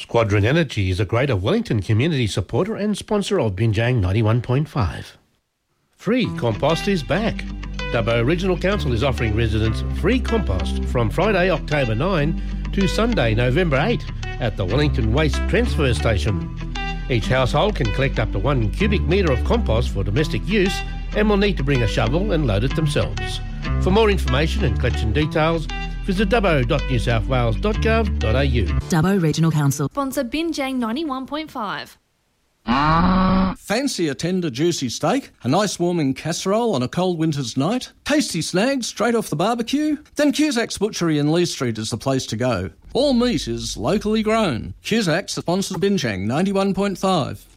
Squadron Energy is a Greater Wellington community supporter and sponsor of Binjang 91.5. Free compost is back. Dubbo Regional Council is offering residents free compost from Friday, October 9 to Sunday, November 8 at the Wellington Waste Transfer Station. Each household can collect up to 1 cubic metre of compost for domestic use and will need to bring a shovel and load it themselves. For more information and collection details, visit dubbo.newsouthwales.gov.au. Dubbo Regional Council. Sponsor Binjang 91.5. Fancy a tender juicy steak, a nice warming casserole on a cold winter's night, tasty snags straight off the barbecue? Then Cusac's Butchery in Lee Street is the place to go. All meat is locally grown. Cusac's sponsors Binjang 91.5.